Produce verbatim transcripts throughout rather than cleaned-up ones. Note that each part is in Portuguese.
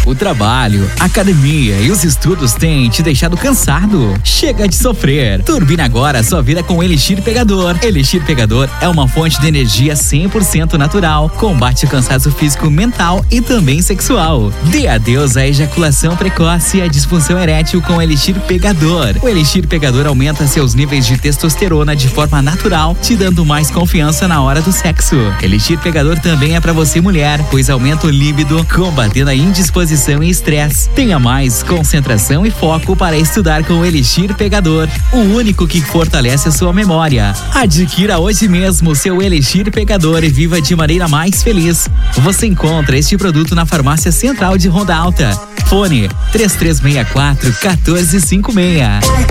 O trabalho, a academia e os estudos têm te deixado cansado? Chega de sofrer. Turbina agora sua vida com Elixir Pegador. Elixir Pegador é uma fonte de energia cem por cento natural. Combate o cansaço físico, mental e também sexual. Dê adeus à ejaculação precoce e à disfunção erétil com Elixir Pegador. O Elixir Pegador aumenta seus níveis de testosterona de forma natural, te dando mais confiança na hora do sexo. Elixir Pegador também é pra você mulher, pois aumenta o líbido, combatendo a indisposição e estresse. Tenha mais concentração e foco para estudar com o Elixir Pegador, o único que fortalece a sua memória. Adquira hoje mesmo seu Elixir Pegador e viva de maneira mais feliz. Você encontra este produto na Farmácia Central de Ronda Alta. Fone três três seis quatro, um quatro cinco seis.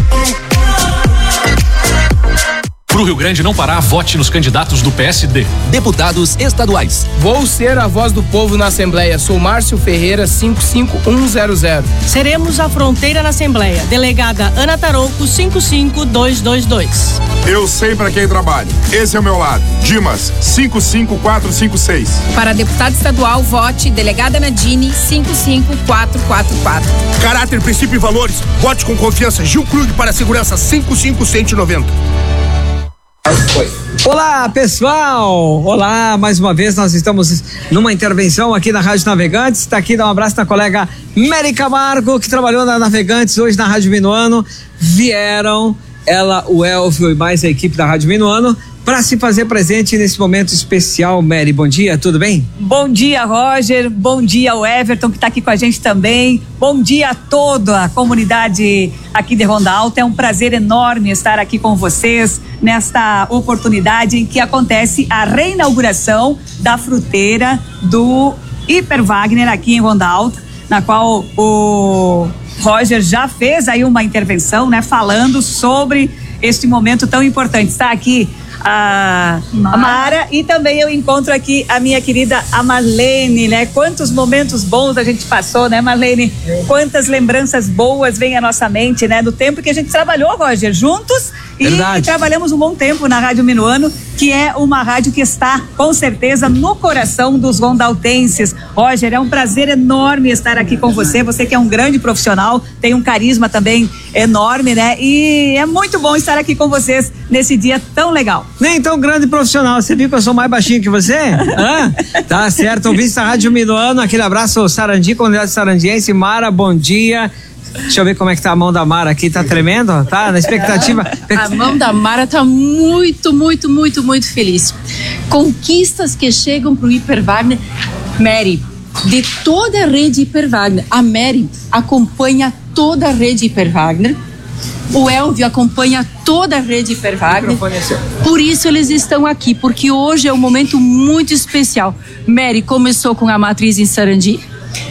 Pro Rio Grande não parar, vote nos candidatos do P S D. Deputados estaduais. Vou ser a voz do povo na Assembleia. Sou Márcio Ferreira, cinco cinco um zero zero. Seremos a fronteira na Assembleia. Delegada Ana Tarouco, cinco cinco dois dois dois. Eu sei pra quem trabalho. Esse é o meu lado. Dimas, cinco cinco quatro cinco seis. Para deputado estadual, vote Delegada Nadine, cinco cinco quatro quatro quatro. Caráter, princípio e valores. Vote com confiança. Gil Krug para a segurança, cinco cinco um nove zero. Olá, pessoal! Olá, mais uma vez nós estamos numa intervenção aqui na Rádio Navegantes. Está aqui, dá um abraço na colega Mary Camargo, que trabalhou na Navegantes hoje na Rádio Minuano. Vieram ela, o Elvio e mais a equipe da Rádio Minuano para se fazer presente nesse momento especial. Mary, bom dia, tudo bem? Bom dia, Roger, bom dia ao Everton, que está aqui com a gente também, bom dia a toda a comunidade aqui de Ronda Alta. É um prazer enorme estar aqui com vocês nesta oportunidade em que acontece a reinauguração da fruteira do Hiper Wagner aqui em Ronda Alta, na qual o Roger já fez aí uma intervenção, né, falando sobre este momento tão importante. Está aqui a Mara. a Mara e também eu encontro aqui a minha querida a Marlene, né? Quantos momentos bons a gente passou, né, Marlene? É. Quantas lembranças boas vêm à nossa mente, né? Do tempo que a gente trabalhou, Roger, juntos. Verdade. E trabalhamos um bom tempo na Rádio Minuano, que é uma rádio que está, com certeza, no coração dos rondaltenses. Roger, é um prazer enorme estar aqui com você. Você que é um grande profissional, tem um carisma também enorme, né? E é muito bom estar aqui com vocês nesse dia tão legal. Nem tão grande profissional, você viu que eu sou mais baixinho que você? Hã? Tá certo, ouvinte da Rádio Minuano, aquele abraço, Sarandi, comunidade sarandiense. Mara, bom dia. Deixa eu ver como é que tá a mão da Mara aqui, tá tremendo? Tá na expectativa? A mão da Mara tá muito, muito, muito, muito feliz. Conquistas que chegam pro Hiper Wagner. Mary, de toda a rede Hiper Wagner, a Mary acompanha toda a rede Hiper Wagner. O Elvio acompanha toda a rede Hiper Wagner. Por isso eles estão aqui, porque hoje é um momento muito especial. Mary começou com a matriz em Sarandi,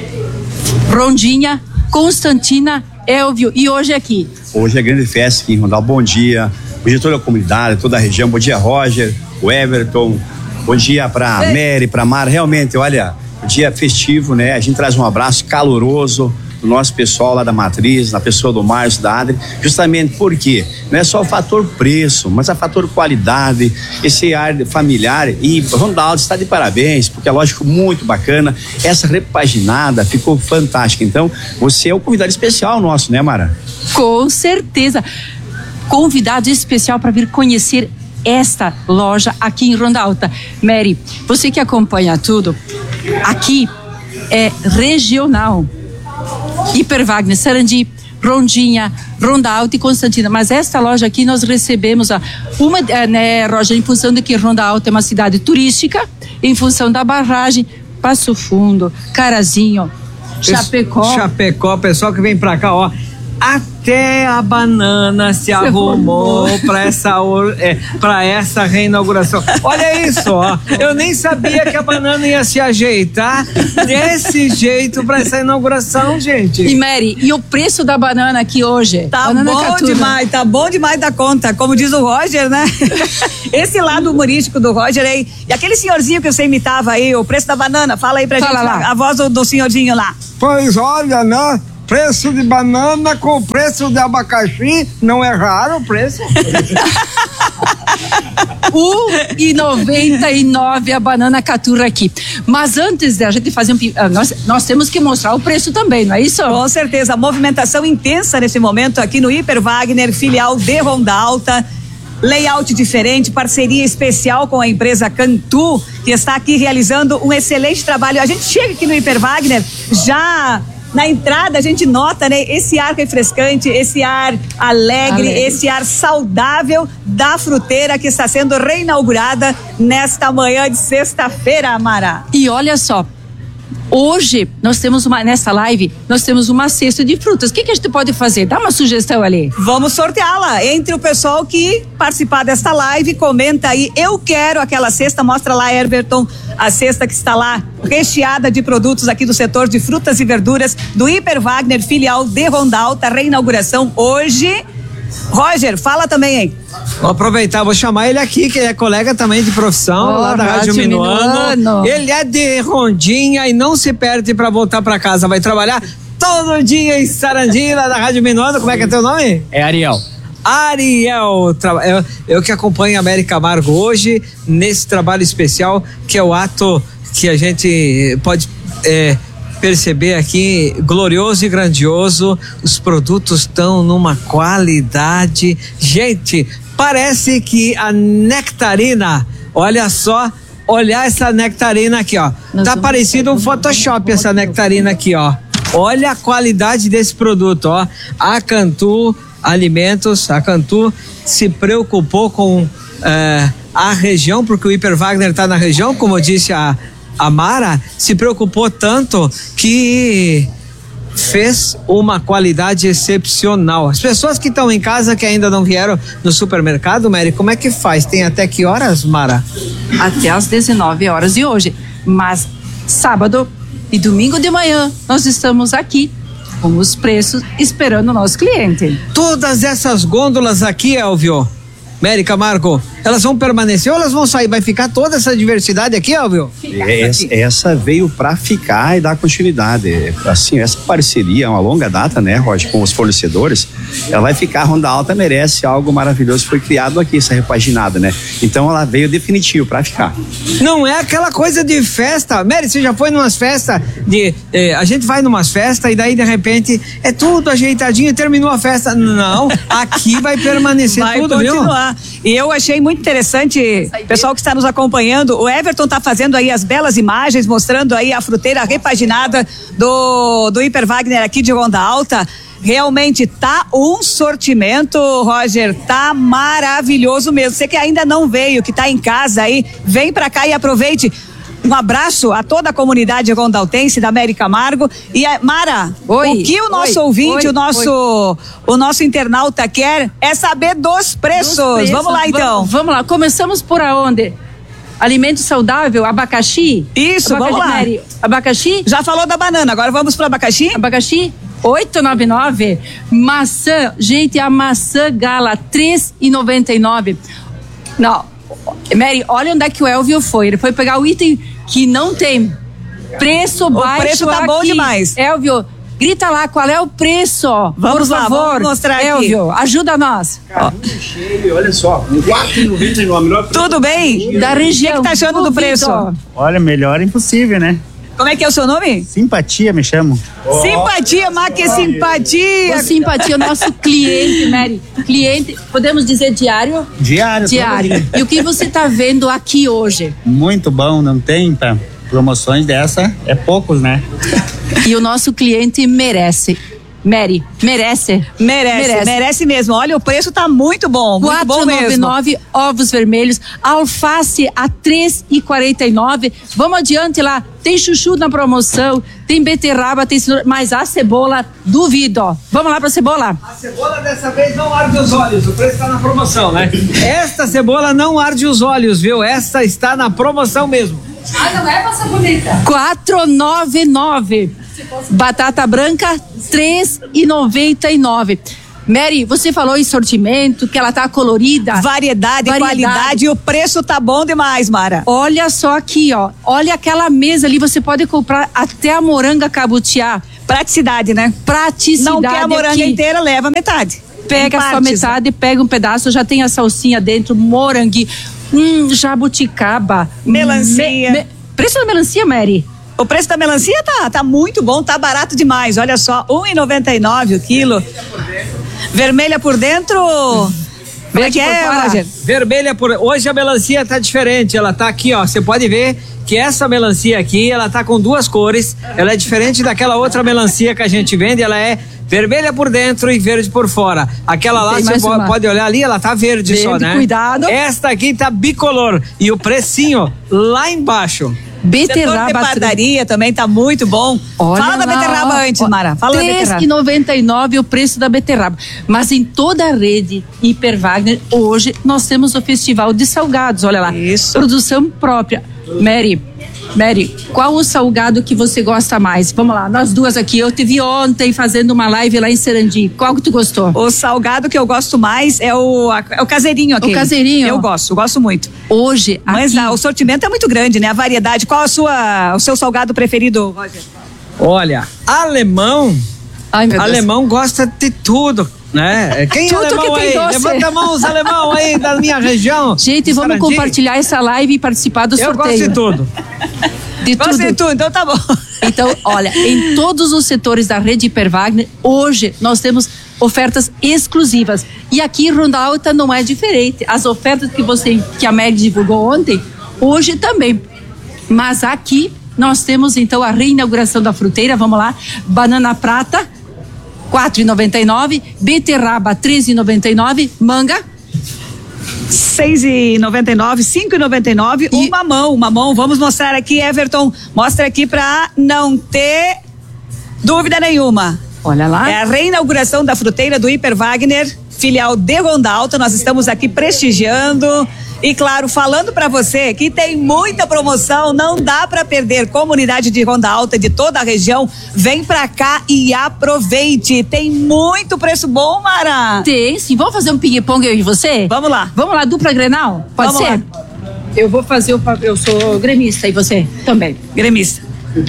Rondinha, Constantina, Elvio e hoje aqui. Hoje é grande festa aqui em Rondal. Bom dia. Bom dia a toda a comunidade, toda a região. Bom dia, Roger, o Everton. Bom dia pra Mary, pra Mara. Realmente, olha, o dia festivo, né? A gente traz um abraço caloroso do nosso pessoal lá da Matriz, na pessoa do Márcio, da Adri, justamente porque não é só o fator preço, mas o fator qualidade, esse ar familiar. E Ronda Alta está de parabéns, porque é lógico, muito bacana, essa repaginada ficou fantástica. Então, você é o convidado especial nosso, né, Mara? Com certeza, convidado especial para vir conhecer esta loja aqui em Ronda Alta. Mary, você que acompanha tudo, aqui é regional. Hiper Wagner, Sarandi, Rondinha, Ronda Alta e Constantina. Mas esta loja aqui nós recebemos a, uma, né, Roger, em função de que Ronda Alta é uma cidade turística, em função da barragem, Passo Fundo, Carazinho, Chapecó. Chapecó, pessoal que vem pra cá, ó. Até a banana se Você arrumou para essa, é, para essa reinauguração. Olha isso, ó. Eu nem sabia que a banana ia se ajeitar desse jeito para essa inauguração, gente. E Mary, e o preço da banana aqui hoje? Tá banana bom Catura. demais, tá bom demais da conta. Como diz o Roger, né? Esse lado humorístico do Roger aí. E aquele senhorzinho que você imitava aí, o preço da banana, fala aí pra fala gente lá. A voz do, do senhorzinho lá. Pois olha, né? Preço de banana com preço de abacaxi, não é raro o preço. um e noventa e nove a banana caturra aqui. Mas antes da gente fazer um... Nós, nós temos que mostrar o preço também, não é isso? Com certeza, movimentação intensa nesse momento aqui no Hiper Wagner, filial de Ronda Alta. Layout diferente, parceria especial com a empresa Cantu, que está aqui realizando um excelente trabalho. A gente chega aqui no Hiper Wagner, já na entrada a gente nota, né, esse ar refrescante, esse ar alegre, alegre, esse ar saudável da fruteira que está sendo reinaugurada nesta manhã de sexta-feira, Amara. E olha só, hoje nós temos uma, nessa live, nós temos uma cesta de frutas. O que, que a gente pode fazer? Dá uma sugestão ali. Vamos sorteá-la entre o pessoal que participar desta live, comenta aí, eu quero aquela cesta, mostra lá, Everton, a cesta que está lá recheada de produtos aqui do setor de frutas e verduras do Hiper Wagner, filial de Ronda Alta, reinauguração hoje. Roger, fala também aí. Vou aproveitar, vou chamar ele aqui, que ele é colega também de profissão, oh, lá da Rádio, Rádio Minuano. Minuano. Ele é de Rondinha e não se perde pra voltar pra casa. Vai trabalhar todo dia em Sarandi, lá da Rádio Minuano. Como é que é teu nome? É Ariel. Ariel, eu, eu que acompanho a América Camargo hoje, nesse trabalho especial, que é o ato que a gente pode... É, perceber aqui, glorioso e grandioso, os produtos estão numa qualidade, gente, parece que a nectarina, olha só, olhar essa nectarina aqui, ó, tá parecido um Photoshop essa nectarina aqui, ó, olha a qualidade desse produto, ó, a Cantu Alimentos, a Cantu se preocupou com é, a região, porque o Hiper Wagner tá na região, como eu disse a A Mara se preocupou tanto que fez uma qualidade excepcional. As pessoas que estão em casa, que ainda não vieram no supermercado, Mary, como é que faz? Tem até que horas, Mara? Até às dezenove horas de hoje. Mas sábado e domingo de manhã nós estamos aqui com os preços esperando o nosso cliente. Todas essas gôndolas aqui, Elvio, Mary Camargo, elas vão permanecer ou elas vão sair? Vai ficar toda essa diversidade aqui, Elvio? Essa, essa veio para ficar e dar continuidade. Assim, essa parceria é uma longa data, né, Roger, com os fornecedores. Ela vai ficar, a Ronda Alta merece algo maravilhoso. Foi criado aqui, essa repaginada, né? Então ela veio definitivo para ficar. Não é aquela coisa de festa. Mary, você já foi numas festas de. Eh, a gente vai numas festas e daí de repente é tudo ajeitadinho e terminou a festa. Não, aqui vai permanecer vai tudo, continuar. Viu? E eu achei muito interessante, pessoal que está nos acompanhando, o Everton está fazendo aí as belas imagens, mostrando aí a fruteira repaginada do, do Hiper Wagner aqui de Ronda Alta. Realmente tá um sortimento, Roger, tá maravilhoso mesmo. Você que ainda não veio, que tá em casa aí, vem pra cá e aproveite. Um abraço a toda a comunidade rondaltense da América Camargo. E a Mara, oi, o que o nosso oi, ouvinte, oi, o nosso o nosso internauta quer é saber dos preços. Dos preços. Vamos lá então. Vamos, vamos lá, começamos por aonde? Alimento saudável, abacaxi? Isso, abacaxi, vamos lá. Mary. Abacaxi? Já falou da banana, agora vamos pro abacaxi? Abacaxi? oito e noventa e nove. Maçã, gente, a maçã gala três e noventa e nove. Não, Mary, olha onde é que o Elvio foi. Ele foi pegar o item que não tem preço o baixo. O preço tá aqui. Bom demais. Elvio, grita lá qual é o preço. Vamos por lá, favor. vamos mostrar Elvio, aqui. ajuda nós. Carrinho cheio, olha só, quatro e noventa e nove. Tudo bem? Da região. O que, que tá achando do preço? Olha, melhor é impossível, né? Como é que é o seu nome? Simpatia, me chamo. Oh. Simpatia, mas que simpatia. O simpatia, o nosso cliente, Mary. Cliente, podemos dizer diário? Diário. Diário. E o que você está vendo aqui hoje? Muito bom, não tem pra promoções dessa, é poucos, né? E o nosso cliente merece. Mary, merece. Merece, merece, merece mesmo. Olha, o preço tá muito bom, muito bom mesmo. quatro e noventa e nove, ovos vermelhos, alface a três e quarenta e nove. Vamos adiante lá, tem chuchu na promoção, tem beterraba, tem cenoura, mas a cebola, duvido, ó. Vamos lá pra cebola. A cebola dessa vez não arde os olhos, o preço tá na promoção, né? Esta cebola não arde os olhos, viu? Esta está na promoção mesmo. Ah, não é pra bonita. quatro e noventa e nove. Batata branca, três e noventa e nove. Mary, você falou em sortimento, que ela tá colorida. Variedade, Variedade, qualidade e o preço tá bom demais, Mara. Olha só aqui, ó. Olha aquela mesa ali, você pode comprar até a moranga cabutiá. Praticidade, né? Praticidade. Não quer a moranga aqui. inteira, leva metade. Pega a sua metade, pega um pedaço, já tem a salsinha dentro, morangue, hum, jabuticaba. Melancia. Me, me, preço da melancia, Mary? O preço da melancia tá, tá muito bom, tá barato demais. Olha só, um real e noventa e nove centavos o quilo. Vermelha por dentro. Como é que é, Roger? Vermelha por... Hoje a melancia tá diferente, ela tá aqui, ó, você pode ver que essa melancia aqui, ela tá com duas cores, ela é diferente daquela outra melancia que a gente vende, ela é vermelha por dentro e verde por fora. Aquela lá, você pode, pode olhar ali, ela tá verde, verde só, né? Cuidado. Esta aqui tá bicolor e o precinho lá embaixo. Beterraba. O setor de padaria também tá muito bom. Olha Fala lá, da beterraba ó, antes, ó, Mara. Fala da beterraba. três reais e noventa e nove centavos o preço da beterraba. Mas em toda a rede Hiper Wagner, hoje nós temos o Festival de Salgados. Olha lá. Isso. Produção própria. Mary, Mary, qual o salgado que você gosta mais? Vamos lá, nós duas aqui. Eu te vi ontem fazendo uma live lá em Serandi. Qual que tu gostou? O salgado que eu gosto mais é o, é o caseirinho aqui. O caseirinho? Eu gosto, eu gosto muito. Hoje, Mas aqui... ah, o sortimento é muito grande, né? A variedade. Qual a sua, o seu salgado preferido, Roger? Olha, alemão, Ai, meu Deus. alemão gosta de tudo, né? Quem é Tudo alemão que tem aí? doce. Levanta a mão os alemão aí da minha região. Gente, vamos Sarandi. compartilhar essa live e participar do Eu sorteio. gosto de tudo. De Gosto tudo. de tudo, então tá bom. Então, olha, em todos os setores da rede Hiper Wagner, hoje nós temos ofertas exclusivas. E aqui em Ronda Alta não é diferente. As ofertas que você, que a Mary divulgou ontem, hoje também. Mas aqui nós temos então a reinauguração da fruteira, vamos lá, banana prata, quatro reais e noventa e nove centavos, beterraba, três reais e noventa e nove centavos, manga, seis reais e noventa e nove centavos, cinco reais e noventa e nove centavos, o mamão, o mamão, vamos mostrar aqui, Everton, mostra aqui pra não ter dúvida nenhuma. Olha lá. É a reinauguração da fruteira do Hiper Wagner, filial de Ronda Alta, nós estamos aqui prestigiando e claro, falando pra você que tem muita promoção, não dá pra perder. Comunidade de Ronda Alta de toda a região, vem pra cá e aproveite, tem muito preço bom, Mara. Tem, sim. Vamos fazer um ping-pong eu e você? Vamos lá. Vamos lá, dupla Grenal? Pode Vamos ser? lá. Eu vou fazer o papel, eu sou gremista e você também. Gremista.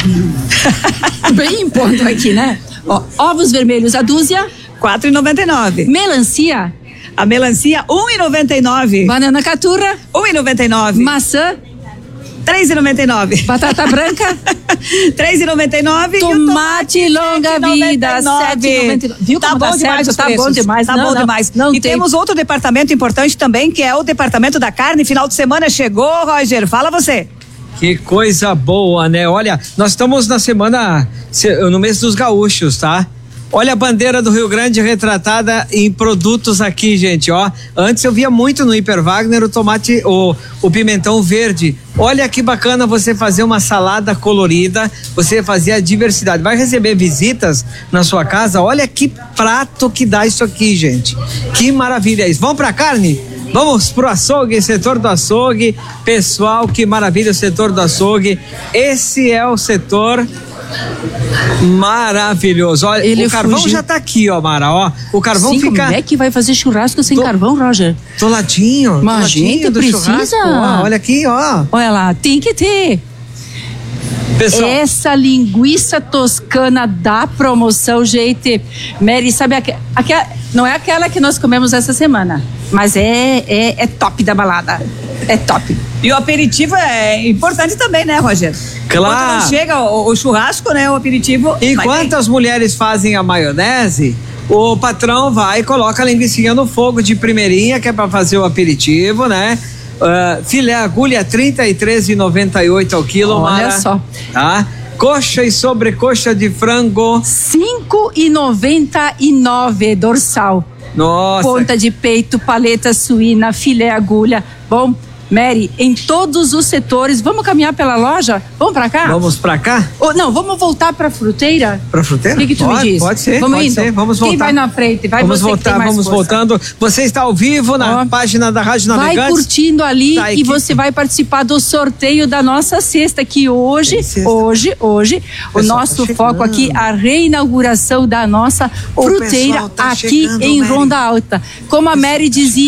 Bem em ponto aqui, né? Ó, ovos vermelhos a dúzia, quatro reais e noventa e nove centavos. melancia, A melancia, um real e noventa e nove centavos. banana caturra, um real e noventa e nove centavos. maçã, três reais e noventa e nove centavos. batata branca, três reais e noventa e nove centavos. tomate longa vida, sete reais e noventa e nove centavos. Viu Tá como bom tá demais certo? os Tá preços. bom demais. Tá não, bom não, demais. Não e tem. temos outro departamento importante também, que é o departamento da carne. Final de semana chegou, Roger. Fala você. Que coisa boa, né? Olha, nós estamos na semana, no mês dos gaúchos, tá? Olha a bandeira do Rio Grande retratada em produtos aqui, gente, ó. Antes eu via muito no Hiper Wagner o tomate, o, o pimentão verde. Olha que bacana você fazer uma salada colorida, você fazer a diversidade. Vai receber visitas na sua casa? Olha que prato que dá isso aqui, gente. Que maravilha isso. Vamos pra carne? Vamos pro açougue, setor do açougue. Pessoal, que maravilha o setor do açougue. Esse é o setor maravilhoso. Olha, Ele o carvão fugiu. já tá aqui, ó, Mara, ó. O carvão Sim, fica... como é que vai fazer churrasco sem Tô- carvão, Roger? Toladinho. Mas, toladinho gente, do precisa. churrasco, ó. Olha aqui, ó. Olha lá, tem que ter. Pessoal, Essa linguiça toscana da promoção, gente. Mary, sabe aque- aquela, não é aquela que nós comemos essa semana, mas é, é, é top da balada. É top. E o aperitivo é importante também, né, Roger? Claro. Quando não chega o, o churrasco, né, o aperitivo... enquanto as mulheres fazem a maionese, o patrão vai e coloca a linguicinha no fogo de primeirinha, que é pra fazer o aperitivo, né? Uh, filé agulha trinta e três reais e noventa e oito ao quilo, Olha Mara. só. Tá? Coxa e sobrecoxa de frango. cinco reais e noventa e nove dorsal. Nossa. Ponta de peito, paleta suína, filé agulha. Bom, Mary, em todos os setores, vamos caminhar pela loja? Vamos pra cá? Vamos pra cá? Ou, não, vamos voltar pra fruteira? Pra fruteira? O que, que tu pode, me diz? Pode ser, vamos pode indo? ser. Vamos voltar. Quem vai na frente? Vai vamos você que voltar, tem mais vamos força. voltando. Você está ao vivo na Ó, página da Rádio Vai Navegantes. curtindo ali Tá, e que- você vai participar do sorteio da nossa cesta, que hoje, Tem cesta. hoje, hoje, o pessoal nosso tá foco chegando. aqui, a reinauguração da nossa O fruteira pessoal tá aqui chegando, em Mary. Ronda Alta. Como a Mary dizia,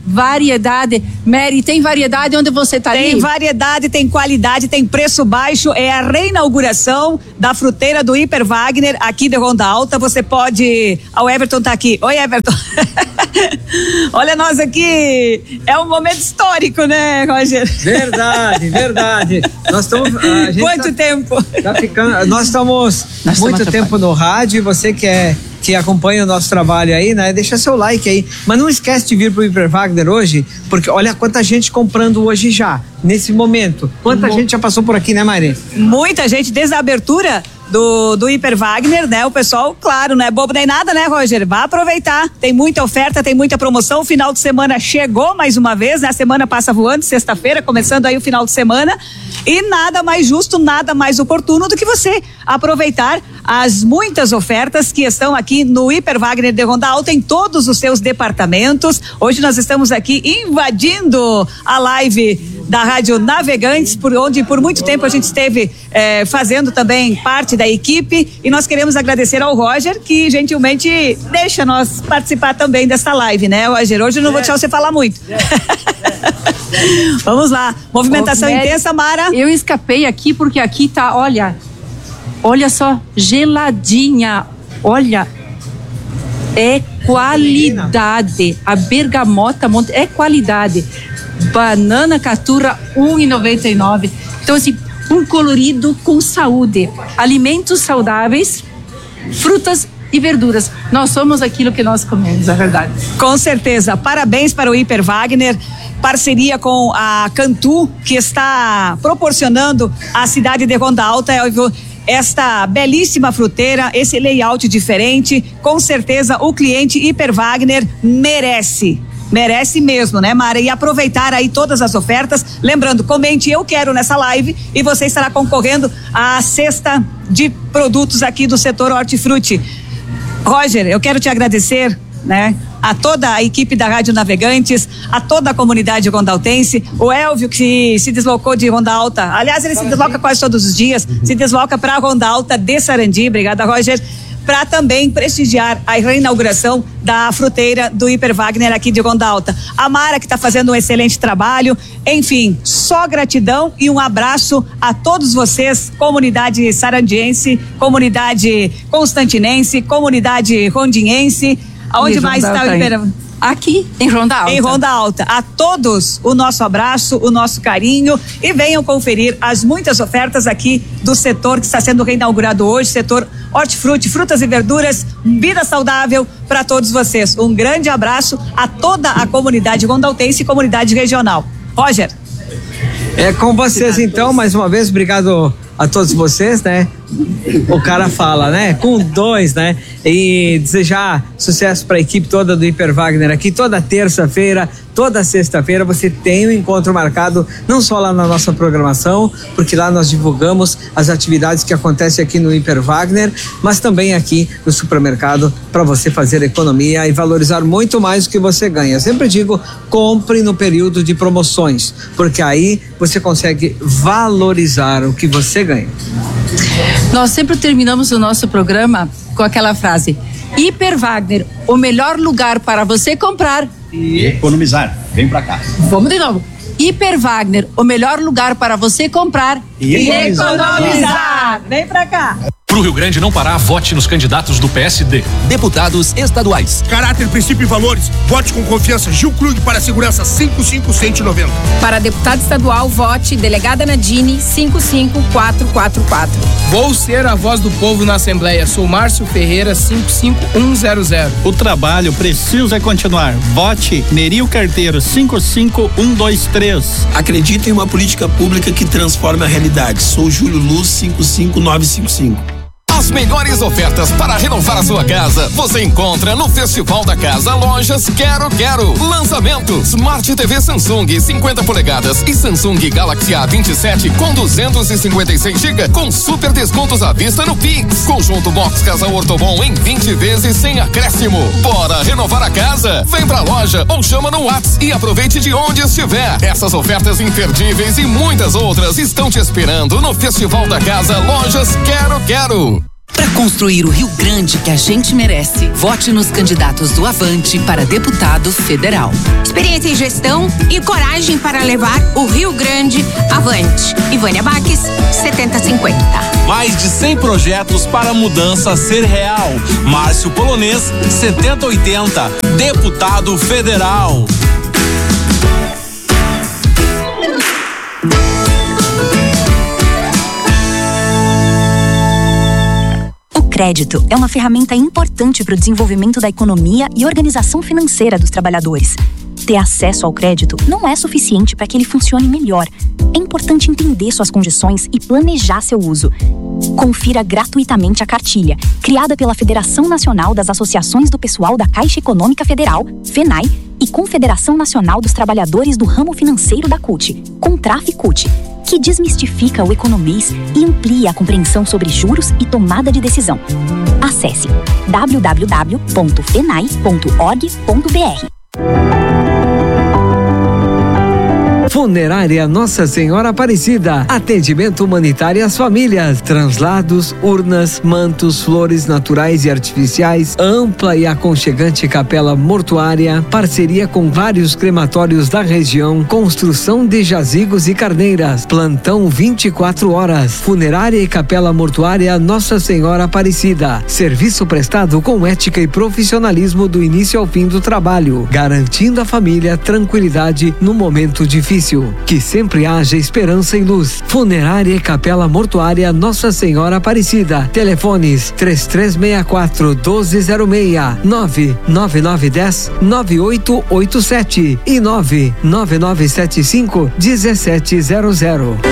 variedade. Mary, tem variedade onde você tá ali? Tem variedade, tem qualidade, tem preço baixo. É a reinauguração da fruteira do Hiper Wagner aqui de Ronda Alta. Você pode... Ah, o Everton tá aqui. Oi, Everton. Olha nós aqui. É um momento histórico, né, Roger? Verdade, verdade. Nós estamos... Quanto tá, tempo? Tá ficando, nós estamos nós muito estamos tempo no rádio. Você que é... que acompanha o nosso trabalho aí, né? Deixa seu like aí. Mas não esquece de vir pro Hiper Wagner hoje, porque olha quanta gente comprando hoje já, nesse momento. Quanta Mo... gente já passou por aqui, né, Mari? Muita gente, desde a abertura do, do Hiper Wagner, né? O pessoal, claro, não é bobo nem nada, né, Roger? Vai aproveitar. Tem muita oferta, tem muita promoção. O final de semana chegou mais uma vez, né? A semana passa voando, sexta-feira, começando aí o final de semana. E nada mais justo, nada mais oportuno do que você aproveitar as muitas ofertas que estão aqui no Hiper Wagner de Ronda Alta em todos os seus departamentos. Hoje nós estamos aqui invadindo a live da Rádio Navegantes, por onde por muito tempo a gente esteve eh, fazendo também parte da equipe, e nós queremos agradecer ao Roger, que gentilmente deixa nós participar também dessa live, né, Roger? Hoje eu não vou deixar você falar muito. Vamos lá, movimentação Ô, intensa, Mara. Eu escapei aqui porque aqui tá, olha, olha só, geladinha, olha, é qualidade, a bergamota é qualidade, banana caturra um real e noventa e nove centavos, então assim, um colorido com saúde, alimentos saudáveis, frutas e verduras. Nós somos aquilo que nós comemos, é verdade. Com certeza. Parabéns para o Hiper Wagner, parceria com a Cantu, que está proporcionando à cidade de Ronda Alta esta belíssima fruteira, esse layout diferente. Com certeza o cliente Hiper Wagner merece. Merece mesmo, né, Mara? E aproveitar aí todas as ofertas. Lembrando, comente eu quero nessa live e você estará concorrendo à cesta de produtos aqui do setor hortifruti. Roger, eu quero te agradecer, né, a toda a equipe da Rádio Navegantes, a toda a comunidade rondaltense, o Elvio que se deslocou de Ronda Alta, aliás ele se desloca quase todos os dias, se desloca para Ronda Alta de Sarandi, obrigada, Roger, para também prestigiar a reinauguração da fruteira do Hiper Wagner aqui de Ronda Alta. A Mara que está fazendo um excelente trabalho, enfim, só gratidão e um abraço a todos vocês, comunidade sarandiense, comunidade constantinense, comunidade rondinhense, aonde mais está o Hiper... Aqui, em Ronda Alta. Em Ronda Alta. A todos o nosso abraço, o nosso carinho, e venham conferir as muitas ofertas aqui do setor que está sendo reinaugurado hoje, setor hortifruti, frutas e verduras, vida saudável para todos vocês. Um grande abraço a toda a comunidade rondaltense e comunidade regional. Roger. É com vocês então, mais uma vez, obrigado a todos vocês, né? O cara fala, né? Com dois, né? E desejar sucesso para a equipe toda do Hiper Wagner aqui. Toda terça-feira, toda sexta-feira você tem um encontro marcado, não só lá na nossa programação, porque lá nós divulgamos as atividades que acontecem aqui no Hiper Wagner, mas também aqui no supermercado para você fazer economia e valorizar muito mais o que você ganha. Eu sempre digo, compre no período de promoções, porque aí você consegue valorizar o que você ganha. Nós sempre terminamos o nosso programa com aquela frase: Hiper Wagner, o melhor lugar para você comprar e economizar. Vem pra cá. Vamos de novo. Hiper Wagner, o melhor lugar para você comprar e economizar. economizar. Vem pra cá. Pro Rio Grande não parar, vote nos candidatos do P S D. Deputados estaduais. Caráter, princípio e valores. Vote com confiança. Gil Krug para a segurança cinco cinco um um nove zero. Para deputado estadual, vote delegada Nadine cinco cinco quatro quatro quatro. Vou ser a voz do povo na Assembleia. Sou Márcio Ferreira cinco cinco um zero zero. O trabalho precisa continuar. Vote Neril Carteiro cinco cinco um dois três. Acredito em uma política pública que transforma a realidade. Sou Júlio Luz cinco cinco nove cinco cinco. As melhores ofertas para renovar a sua casa você encontra no Festival da Casa Lojas Quero Quero. Lançamento: Smart T V Samsung cinquenta polegadas e Samsung Galaxy A vinte e sete com duzentos e cinquenta e seis gigas com super descontos à vista no Pix. Conjunto Box Casal Ortobon em vinte vezes sem acréscimo. Bora renovar a casa? Vem pra loja ou chama no WhatsApp e aproveite de onde estiver. Essas ofertas imperdíveis e muitas outras estão te esperando no Festival da Casa Lojas Quero Quero. Para construir o Rio Grande que a gente merece, vote nos candidatos do Avante para deputado federal. Experiência em gestão e coragem para levar o Rio Grande avante. Ivânia Baques, setenta cinquenta. Mais de cem projetos para a mudança ser real. Márcio Polonês, setenta oitenta, deputado federal. Crédito é uma ferramenta importante para o desenvolvimento da economia e organização financeira dos trabalhadores. Ter acesso ao crédito não é suficiente para que ele funcione melhor. É importante entender suas condições e planejar seu uso. Confira gratuitamente a cartilha, criada pela Federação Nacional das Associações do Pessoal da Caixa Econômica Federal, FENAI, e Confederação Nacional dos Trabalhadores do Ramo Financeiro da C U T, Contraf C U T, que desmistifica o economês e amplia a compreensão sobre juros e tomada de decisão. Acesse w w w ponto fenai ponto org ponto b r. Funerária Nossa Senhora Aparecida. Atendimento humanitário às famílias. Translados, urnas, mantos, flores naturais e artificiais. Ampla e aconchegante capela mortuária. Parceria com vários crematórios da região. Construção de jazigos e carneiras. Plantão vinte e quatro horas. Funerária e capela mortuária Nossa Senhora Aparecida. Serviço prestado com ética e profissionalismo do início ao fim do trabalho. Garantindo à família tranquilidade no momento difícil. Que sempre haja esperança e luz. Funerária e capela mortuária Nossa Senhora Aparecida. Telefones três três seis quatro, um dois zero seis, nove nove nove um zero, nove oito oito sete e nove nove nove sete cinco, um sete zero zero.